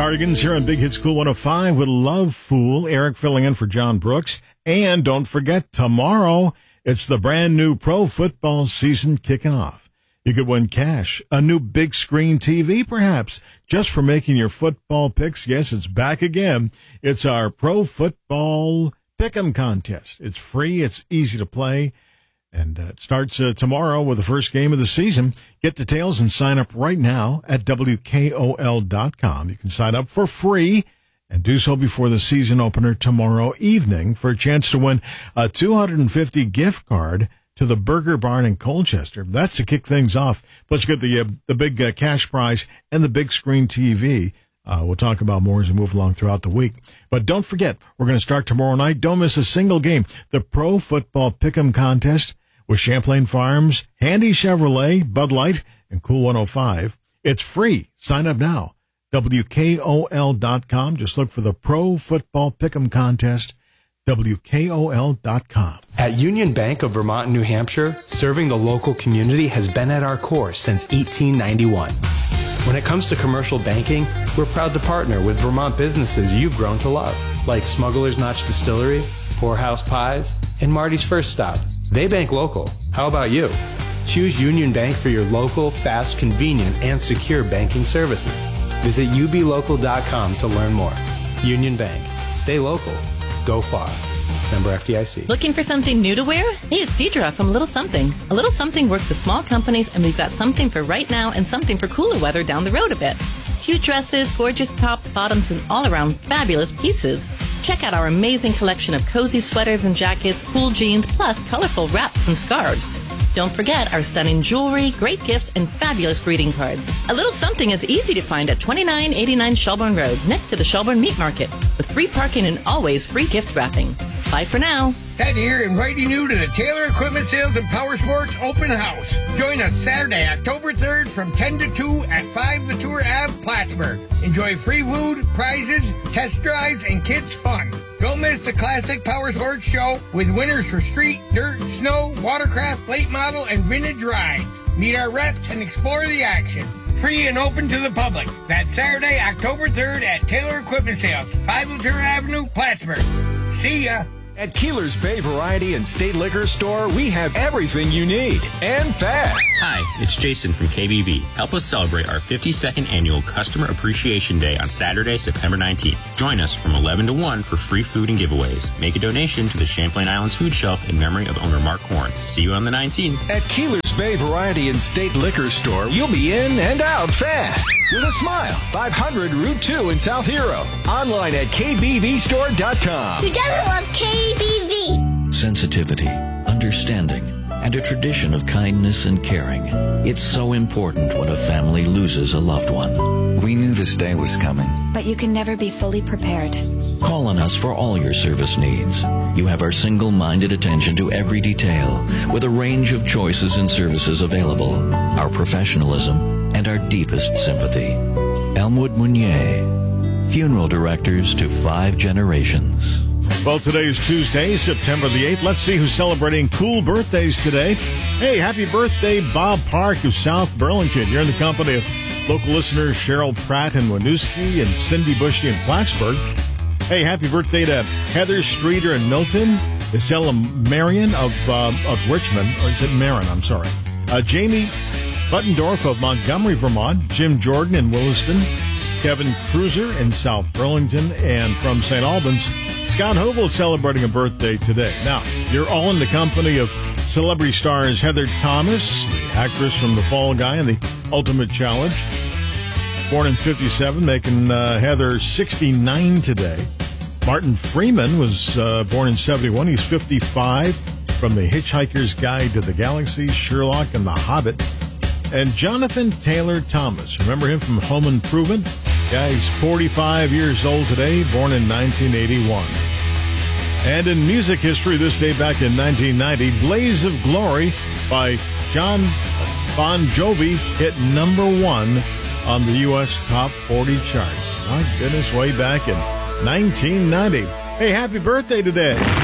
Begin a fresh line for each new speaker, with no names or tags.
Cardigans here on Big Hits Cool 105 with Love Fool. Eric filling in for John Brooks. And don't forget, tomorrow, it's the brand new pro football season kicking off. You could win cash, a new big screen TV perhaps, just for making your football picks. Yes, it's back again. It's our pro football pick'em contest. It's free. It's easy to play. And it starts tomorrow with the first game of the season. Get details and sign up right now at WKOL.com. You can sign up for free and do so before the season opener tomorrow evening for a chance to win a $250 gift card to the Burger Barn in Colchester. That's to kick things off. Plus, you get the big cash prize and the big screen TV. We'll talk about more as we move along throughout the week. But don't forget, we're going to start tomorrow night. Don't miss a single game. The Pro Football Pick'em Contest with Champlain Farms, Handy Chevrolet, Bud Light, and Cool 105. It's free. Sign up now. WKOL.com. Just look for the Pro Football Pick'em Contest. WKOL.com.
At Union Bank of Vermont and New Hampshire, serving the local community has been at our core since 1891. When it comes to commercial banking, we're proud to partner with Vermont businesses you've grown to love, like Smuggler's Notch Distillery, Poorhouse Pies, and Marty's First Stop. They bank local. How about you? Choose Union Bank for your local, fast, convenient, and secure banking services. Visit ublocal.com to learn more. Union Bank. Stay local. Go far. Member FDIC.
Looking for something new to wear? Hey, it's Deidre from Little Something. A Little Something works with small companies, and we've got something for right now and something for cooler weather down the road a bit. Cute dresses, gorgeous tops, bottoms, and all-around fabulous pieces. Check out our amazing collection of cozy sweaters and jackets, cool jeans, plus colorful wraps and scarves. Don't forget our stunning jewelry, great gifts, and fabulous greeting cards. A Little Something is easy to find at 2989 Shelburne Road, next to the Shelburne Meat Market, with free parking and always free gift wrapping. Bye for now.
Ted here, inviting you to the Taylor Equipment Sales and Power Sports Open House. Join us Saturday, October 3rd from 10 to 2 at 5 Latour Ave, Plattsburgh. Enjoy free food, prizes, test drives, and kids' fun. Don't miss the classic Power Sports Show with winners for street, dirt, snow, watercraft, late model, and vintage rides. Meet our reps and explore the action. Free and open to the public. That's Saturday, October 3rd at Taylor Equipment Sales, 5 Latour Avenue, Plattsburgh. See ya.
At Keeler's Bay Variety and State Liquor Store, we have everything you need, and fast.
Hi, it's Jason from KBV. Help us celebrate our 52nd annual Customer Appreciation Day on Saturday, September 19th. Join us from 11 to 1 for free food and giveaways. Make a donation to the Champlain Islands Food Shelf in memory of owner Mark Horn. See you on the 19th.
At Keeler's Bay Variety and State Liquor Store, you'll be in and out fast. With a smile. 500 Route 2 in South Hero. Online at kbvstore.com.
Who doesn't love KBV?
Sensitivity, understanding, and a tradition of kindness and caring. It's so important when a family loses a loved one.
We knew this day was coming.
But you can never be fully prepared.
Call on us for all your service needs. You have our single-minded attention to every detail, with a range of choices and services available, our professionalism, and our deepest sympathy. Elmwood Meunier, funeral directors to 5 generations.
Well, today is Tuesday, September the 8th. Let's see who's celebrating cool birthdays today. Hey, happy birthday, Bob Park of South Burlington. You're in the company of local listeners Cheryl Pratt in Winooski and Cindy Bushy in Plattsburgh. Hey, happy birthday to Heather Streeter in Milton, Isella Marion of Richmond, or is it Marin? I'm sorry. Jamie Buttendorf of Montgomery, Vermont, Jim Jordan in Williston, Kevin Cruiser in South Burlington, and from St. Albans, Scott Hobel celebrating a birthday today. Now, you're all in the company of celebrity stars Heather Thomas, the actress from The Fall Guy and The Ultimate Challenge. Born in 57, making Heather 69 today. Martin Freeman was born in 71. He's 55, from The Hitchhiker's Guide to the Galaxy, Sherlock, and The Hobbit. And Jonathan Taylor Thomas, remember him from Home Improvement? Yeah, he's 45 years old today, born in 1981. And in music history, this day back in 1990, Blaze of Glory by John Bon Jovi hit number 1 on the U.S. Top 40 charts. My goodness, way back in 1990. Hey, happy birthday today.